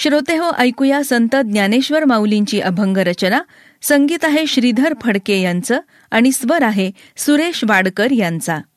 श्रोते हो, ऐकूया संत ज्ञानेश्वर माऊलींची अभंग रचना. संगीत आहे श्रीधर फडके यांचं आणि स्वर आहे सुरेश वाडकर यांचा.